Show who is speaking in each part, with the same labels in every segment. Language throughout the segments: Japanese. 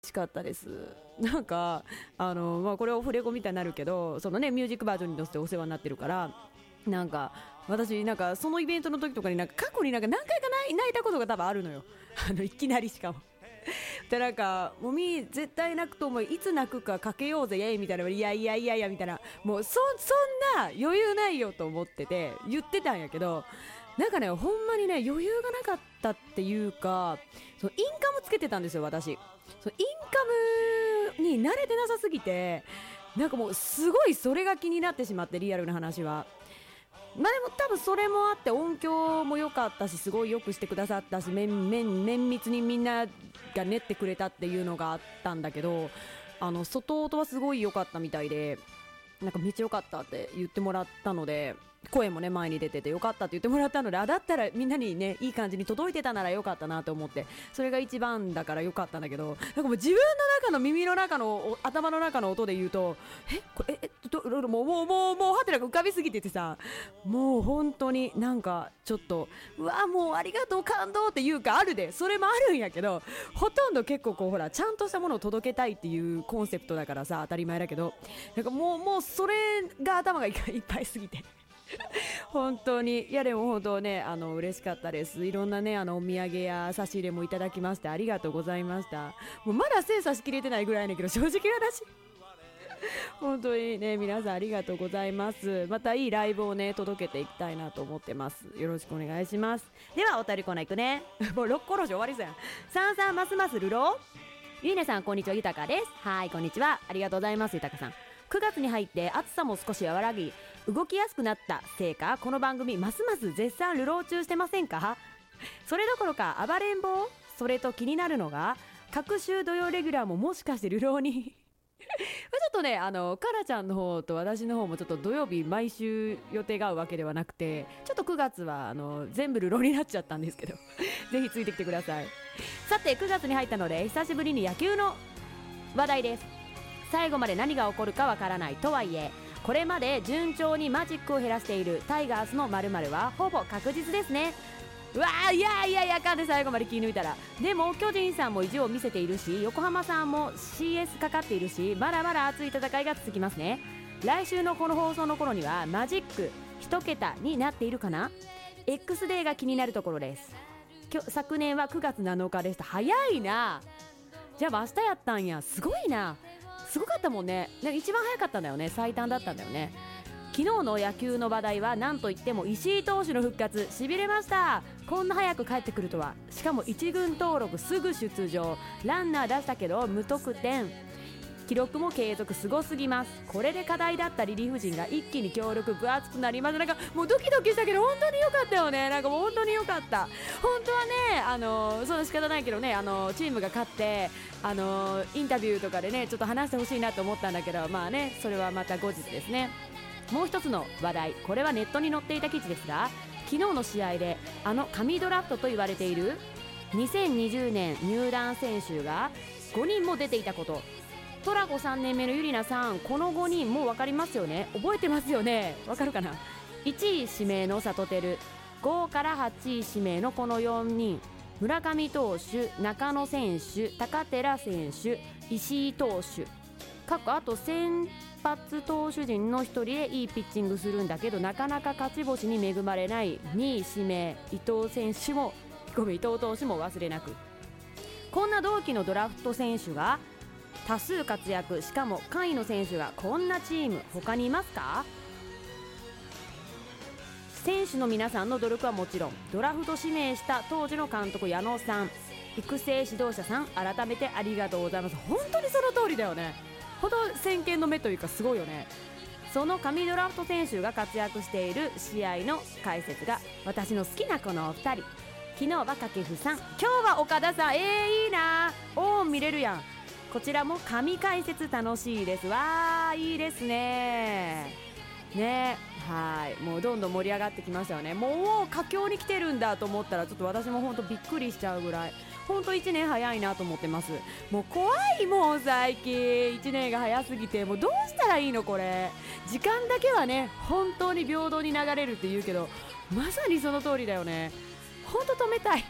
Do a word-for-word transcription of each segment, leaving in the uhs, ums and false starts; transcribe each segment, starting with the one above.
Speaker 1: しかったです。なんかあの、まあ、これオフレコみたいになるけど、そのねミュージックバージョンに乗せてお世話になってるから、なんか私なんかそのイベントの時とかになんか過去になんか何回か泣い泣いたことが多分あるのよあのいきなりしかもでなんかもみ絶対泣くと思う、いつ泣くかかけようぜイエイみたいな、いやいやいやいやみたいな、もうそそんな余裕ないよと思ってて言ってたんやけど、なんかねほんまにね余裕がなかったっていうか、そのインカムつけてたんですよ私。そのインカムに慣れてなさすぎて、なんかもうすごいそれが気になってしまって、リアルな話は。まあでも多分それもあって音響も良かったし、すごいよくしてくださったし、綿綿綿密にみんなが練ってくれたっていうのがあったんだけど、あの外音はすごい良かったみたいで、なんかめっちゃ良かったって言ってもらったので、声もね前に出てて良かったって言ってもらったので、あだったらみんなにねいい感じに届いてたなら良かったなと思って、それが一番だから良かったんだけど、なんかもう自分の中の耳の中の頭の中の音で言うと、えこれええどもうもうもうもうはてなが浮かびすぎててさ、もう本当になんかちょっとうわもうありがとう感動っていうかあるで、それもあるんやけど、ほとんど結構こうほらちゃんとしたものを届けたいっていうコンセプトだからさ当たり前だけど、なんかもうもうそれが頭がいっぱいすぎて本当に、いやでも本当ねあの嬉しかったです。いろんなねあのお土産や差し入れもいただきましてありがとうございました。もうまだ精査しきれてないぐらいだけど、正直話本当にね皆さんありがとうございます。またいいライブをね届けていきたいなと思ってます。よろしくお願いします。ではお便りコーナー行くねもうろっころし終わりそうやん。さんさんますますルロー、ゆいねさんこんにちは、ゆたかです。はいこんにちは、ありがとうございます。ゆたかさん、くがつに入って暑さも少し和らぎ動きやすくなったせいか、この番組ますます絶賛流浪中してませんか？それどころか暴れん坊。それと気になるのが各週土曜レギュラーももしかして流浪にちょっとねあのカラちゃんの方と私の方もちょっと土曜日毎週予定が合うわけではなくて、ちょっとくがつはあの全部流浪になっちゃったんですけどぜひついてきてください。さてくがつに入ったので久しぶりに野球の話題です。最後まで何が起こるかわからないとはいえ、これまで順調にマジックを減らしているタイガースの〇〇はほぼ確実ですね。うわーいやいやいやかんで最後まで気抜いたら。でも巨人さんも意地を見せているし、横浜さんも シーエス かかっているし、まだまだ熱い戦いが続きますね。来週のこの放送の頃にはマジック一桁になっているかな。 X デーが気になるところです。今日昨年はくがつなのかでした。早いな。じゃあ明日やったんや、すごいな。すごかったもんね。一番早かったんだよね、最短だったんだよね。昨日の野球の話題は何といっても石井投手の復活、しびれました。こんな早く帰ってくるとは。しかも一軍登録すぐ出場、ランナー出したけど無得点、記録も継続、すごすぎます。これで課題だったリリーフ陣が一気に強力分厚くなります。なんかもうドキドキしたけど本当に良かったよね。なんかもう本当に良かった。本当はねあのその仕方ないけどね、あのチームが勝ってあのインタビューとかでねちょっと話してほしいなと思ったんだけど、まあねそれはまた後日ですね。もう一つの話題、これはネットに載っていた記事ですが、昨日の試合であの神ドラフトと言われているにせんにじゅうねん入団選手がごにんも出ていたこと。トラコさんねんめのゆりなさん、このごにんもう分かりますよね。覚えてますよね。分かるかな。いちい指名のサトテル、ごからはちい指名のこのよにん、村上投手、中野選手、高寺選手、石井投手、各あと先発投手陣のひとりでいいピッチングするんだけど、なかなか勝ち星に恵まれないにい指名伊藤選手もごめん伊藤投手も忘れなく。こんな同期のドラフト選手が多数活躍、しかも下位の選手がこんなチーム他にいますか？選手の皆さんの努力はもちろん、ドラフト指名した当時の監督矢野さん、育成指導者さん、改めてありがとうございます。本当にその通りだよね。ほど先見の目というかすごいよね。その神ドラフト選手が活躍している試合の解説が私の好きなこのお二人。昨日は掛布さん、今日は岡田さん。えーいいな、おー見れるやん。こちらも神解説楽しいです。わーいいですね。ねはいもうどんどん盛り上がってきましたよね。もう佳境に来てるんだと思ったらちょっと私も本当びっくりしちゃうぐらい、本当いちねん早いなと思ってます。もう怖いもん最近、いちねんが早すぎてもうどうしたらいいのこれ。時間だけはね本当に平等に流れるって言うけど、まさにその通りだよね。本当止めたい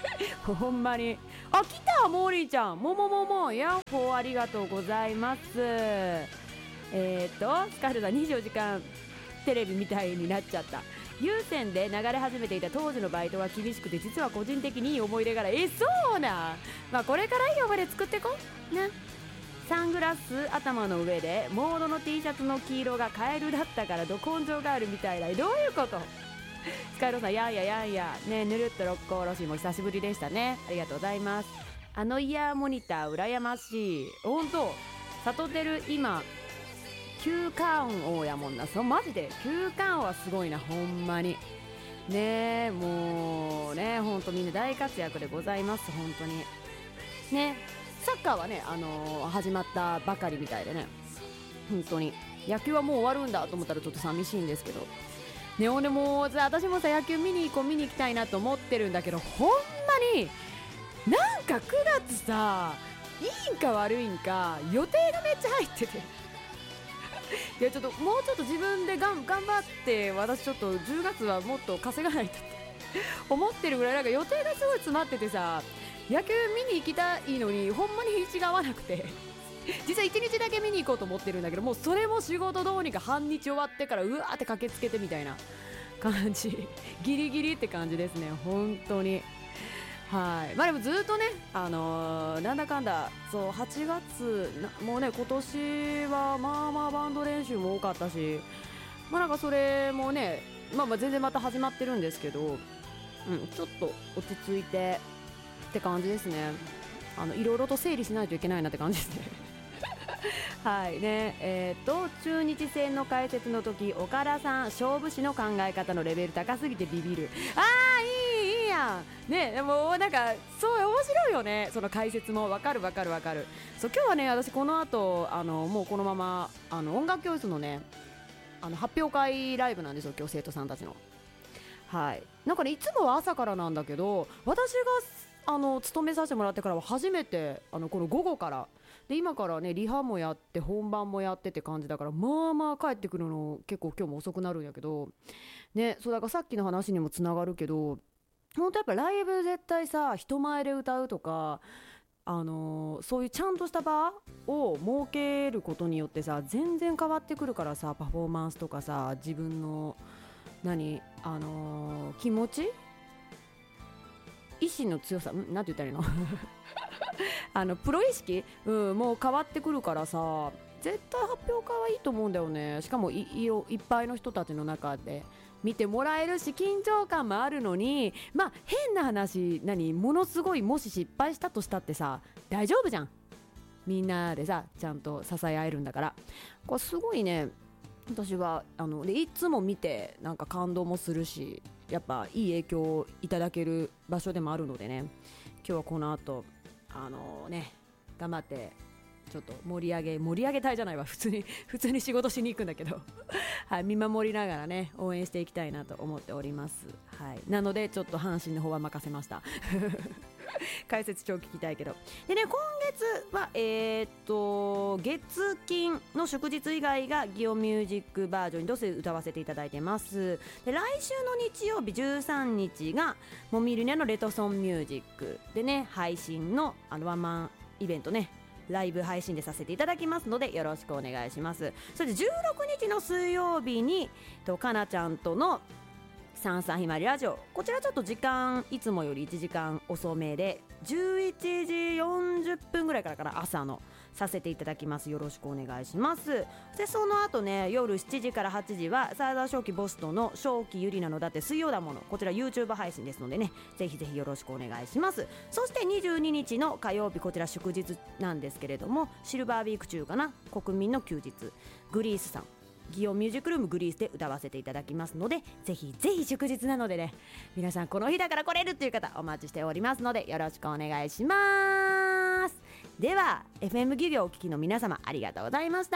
Speaker 1: ほんまに。あ、来たモーリーちゃん、もももも、ヤッホー、ありがとうございます。えーとスカールさん、にじゅうよじかんテレビみたいになっちゃった。有線で流れ始めていた当時のバイトが厳しくて、実は個人的にいい思い出がある。え、そうな。まあこれからいい思い出作ってこな。サングラス頭の上でモードの T シャツの黄色がカエルだったからど根性があるみたいだ。どういうこと。スカイローさん、やんややんやね、ぬるっと六甲おろしも久しぶりでしたね。ありがとうございます。あのイヤーモニター羨ましい。ほんとサトテル今休館王やもんな。そうマジで休館王はすごいな、ほんまにね。もうね、ほんとみんな大活躍でございます。本当にね。サッカーはね、あのー、始まったばかりみたいでね、本当に野球はもう終わるんだと思ったらちょっと寂しいんですけどね。ほんでもう私もさ、野球見に行こう見に行きたいなと思ってるんだけど、ほんまになんかくがつさ、いいんか悪いんか予定がめっちゃ入ってていやちょっともうちょっと自分でがん頑張って、私ちょっとじゅうがつはもっと稼がないとって思ってるぐらい、なんか予定がすごい詰まっててさ、野球見に行きたいのにほんまに日にちが合わなくて実はいちにちだけ見に行こうと思ってるんだけど、もうそれも仕事どうにか半日終わってからうわーって駆けつけてみたいな感じギリギリって感じですね、本当に。はい。まあでもずっとね、あのー、なんだかんだそうはちがつな、もうね今年はまあまあバンド練習も多かったし、まあなんかそれもね、まあまあ全然また始まってるんですけど、うん、ちょっと落ち着いてって感じですね。あのいろいろと整理しないといけないなって感じですねはいね。えー、と中日戦の解説の時、岡田さん勝負師の考え方のレベル高すぎてビビる。あーいいいいやんね。でもなんかそう面白いよね、その解説も。わかるわかるわかる。そう今日はね、私この後あのもうこのままあの音楽教室のね、あの発表会ライブなんですよ、今日生徒さんたちの。はい。なんかね、いつもは朝からなんだけど、私があの勤めさせてもらってからは初めてあのこの午後からで、今からねリハもやって本番もやってって感じだから、まあまあ帰ってくるの結構今日も遅くなるんやけどね。そうだからさっきの話にもつながるけど、本当やっぱライブ絶対さ、人前で歌うとか、あのー、そういうちゃんとした場を設けることによってさ、全然変わってくるからさ、パフォーマンスとかさ、自分の何あのー、気持ち意志の強さ、んなんて言ったらいいのあのプロ意識、うん、もう変わってくるからさ、絶対発表会はいいと思うんだよね。しかも い, い, いっぱいの人たちの中で見てもらえるし、緊張感もあるのに、まあ変な話、何ものすごいもし失敗したとしたってさ大丈夫じゃん。みんなでさちゃんと支え合えるんだから、これすごいね。私はあのでいつも見てなんか感動もするし、やっぱいい影響をいただける場所でもあるのでね、今日はこの後あのね頑張ってちょっと盛り上げ盛り上げたいじゃないわ、普通に普通に仕事しに行くんだけどはい、見守りながらね応援していきたいなと思っております。はい、なのでちょっと阪神の方は任せました解説超聞きたいけど。でね、今月はえー、っと月金の祝日以外がギオミュージックバージョンにどうせ歌わせていただいてます。で来週の日曜日じゅうさんにちがモミルニャのレトソンミュージックでね、配信のあのワンマンイベントね、ライブ配信でさせていただきますのでよろしくお願いします。そしてじゅうろくにちの水曜日にとかなちゃんとのさんさんひまりラジオ、こちらちょっと時間いつもよりいちじかん遅めでじゅういちじよんじゅっぷんぐらいからかな、朝のさせていただきます。よろしくお願いします。でその後ね、夜しちじからはちじはサーダー正気ボストの正気ゆりなのだって水曜だもの、こちら YouTube 配信ですのでね、ぜひぜひよろしくお願いします。そしてにじゅうににちの火曜日、こちら祝日なんですけれども、シルバーウィーク中かな、国民の休日、グリースさんギオミュージックルームグリースで歌わせていただきますので、ぜひぜひ祝日なのでね、皆さんこの日だから来れるっていう方お待ちしておりますのでよろしくお願いします。では エフエム 漁業をお聞きの皆様ありがとうございました。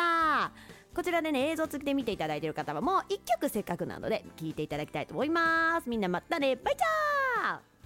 Speaker 1: こちらでね映像付きで見ていただいている方はもういっきょくせっかくなので聴いていただきたいと思います。みんなまたね、バイチャー。